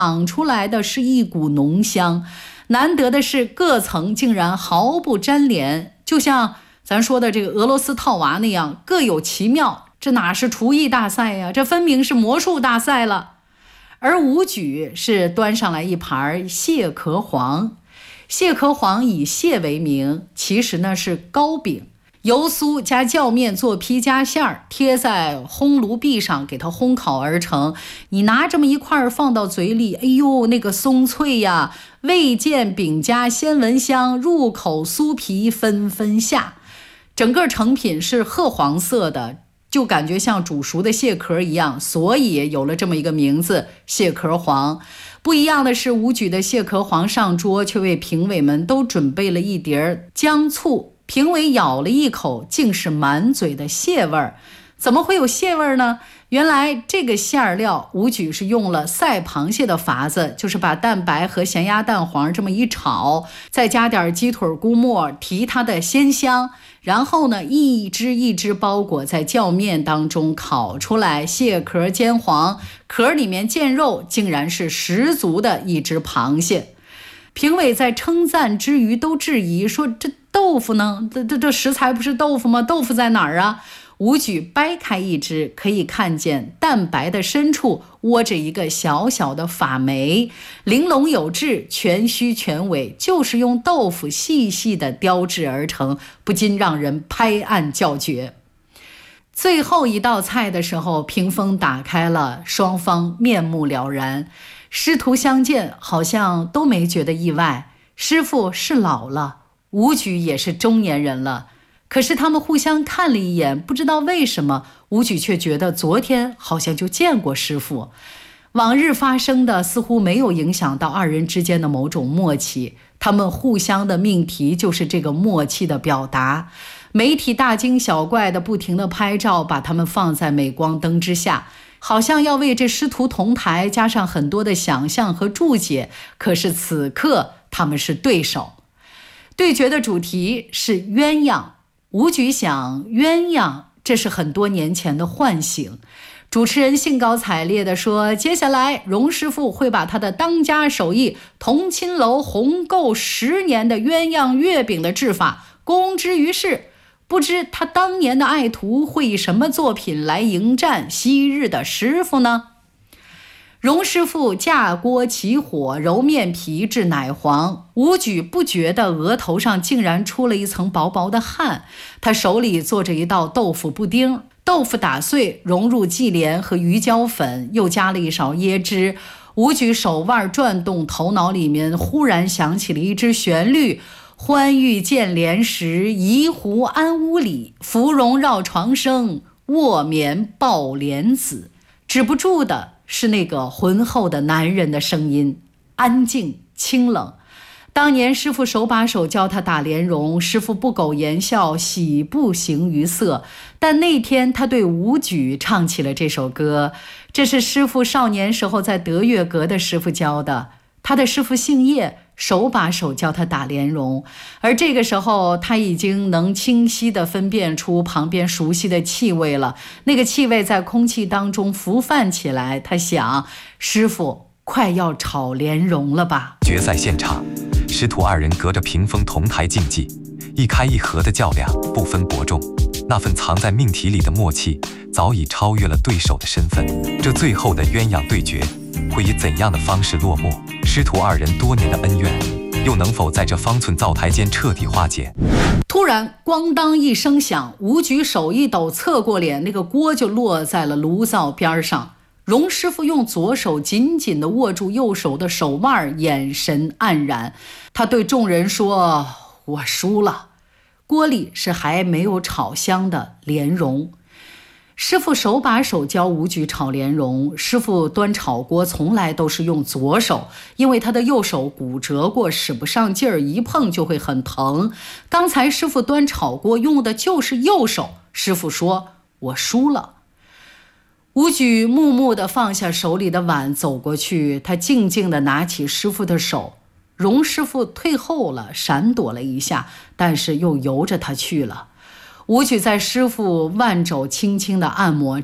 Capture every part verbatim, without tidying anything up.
淌出来的是一股浓香。难得的是各层竟然毫不沾连，就像咱说的这个俄罗斯套娃那样，各有奇妙。这哪是厨艺大赛呀，这分明是魔术大赛了。而武举是端上来一盘蟹壳黄，蟹壳黄以蟹为名，其实呢是糕饼，油酥加酵面做皮加馅儿，贴在烘炉壁上给它烘烤而成。你拿这么一块放到嘴里，哎呦，那个松脆呀，未见饼家先闻香，入口酥皮纷纷下。整个成品是褐黄色的，就感觉像煮熟的蟹壳一样，所以有了这么一个名字，蟹壳黄。不一样的是，武举的蟹壳黄上桌，却为评委们都准备了一碟姜醋。评委咬了一口，竟是满嘴的蟹味儿。怎么会有蟹味儿呢？原来这个馅料武举是用了赛螃蟹的法子，就是把蛋白和咸鸭蛋黄这么一炒，再加点鸡腿菇末提它的鲜香，然后呢一只一只包裹在酵面当中烤出来，蟹壳煎黄，壳里面见肉，竟然是十足的一只螃蟹。评委在称赞之余都质疑说，这豆腐呢？这这这食材不是豆腐吗？豆腐在哪儿啊？武举掰开一只，可以看见蛋白的深处窝着一个小小的发霉，玲珑有致，全须全尾，就是用豆腐细细的雕制而成，不禁让人拍案叫绝。最后一道菜的时候，屏风打开了，双方面目了然，师徒相见，好像都没觉得意外。师傅是老了，武举也是中年人了，可是他们互相看了一眼，不知道为什么，武举却觉得昨天好像就见过师傅。往日发生的似乎没有影响到二人之间的某种默契，他们互相的命题就是这个默契的表达。媒体大惊小怪的不停地拍照，把他们放在镁光灯之下，好像要为这师徒同台加上很多的想象和注解。可是此刻他们是对手。对决的主题是鸳鸯，武举想鸳鸯，这是很多年前的唤醒。主持人兴高采烈地说，接下来荣师傅会把他的当家手艺同沁楼红购十年的鸳鸯月饼的制法公之于世。不知他当年的爱徒会以什么作品来迎战昔日的师傅呢？荣师傅架锅起火，揉面皮至奶黄，武举不觉得额头上竟然出了一层薄薄的汗。他手里做着一道豆腐布丁，豆腐打碎融入忌廉和鱼胶粉，又加了一勺椰汁。武举手腕转动，头脑里面忽然响起了一支旋律，欢遇见莲时，移湖安屋里，芙蓉绕床生，卧眠抱莲子。止不住的是那个浑厚的男人的声音，安静清冷。当年师傅手把手教他打莲蓉，师傅不苟言笑，喜不形于色。但那天他对武举唱起了这首歌，这是师傅少年时候在德月阁的师傅教的。他的师傅姓叶，手把手教他打莲蓉，而这个时候他已经能清晰地分辨出旁边熟悉的气味了。那个气味在空气当中浮泛起来，他想，师傅快要炒莲蓉了吧。 决赛现场，师徒二人隔着屏风同台竞技，一开一合的较量，不分伯仲。那份藏在命题里的默契早已超越了对手的身份。这最后的鸳鸯对决会以怎样的方式落幕？师徒二人多年的恩怨又能否在这方寸灶台间彻底化解？ 突然咣当一声响，武举手一抖，侧过脸，那个锅就落在了炉灶边上。荣师傅用左手紧紧地握住右手的手腕，眼神黯然。他对众人说，我输了。锅里是还没有炒香的莲蓉。师傅手把手教武举炒莲蓉，师傅端炒锅从来都是用左手，因为他的右手骨折过，使不上劲儿，一碰就会很疼。刚才师傅端炒锅用的就是右手，师傅说我输了。武举木木地放下手里的碗，走过去，他静静地拿起师傅的手。荣师傅退后了，闪躲了一下，但是又由着他去了。武举在师傅腕肘轻轻地按摩着，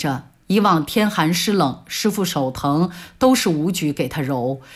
以往天寒湿冷，师傅手疼都是武举给他揉，